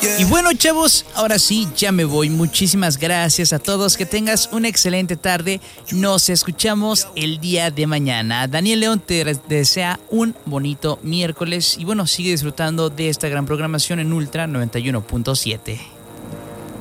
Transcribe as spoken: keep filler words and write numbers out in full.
Y bueno, chavos, ahora sí, ya me voy. Muchísimas gracias a todos. Que tengas una excelente tarde. Nos escuchamos el día de mañana. Daniel León te desea un bonito miércoles. Y bueno, sigue disfrutando de esta gran programación en Ultra noventa y uno punto siete.